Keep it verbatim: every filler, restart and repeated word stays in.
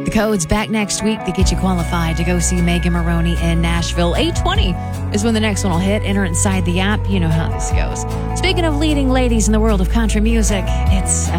The code's back next week to get you qualified to go see Megan Maroney in Nashville. eight twenty is when the next one will hit. Enter inside the app. You know how this goes. Speaking of leading ladies in the world of country music, it's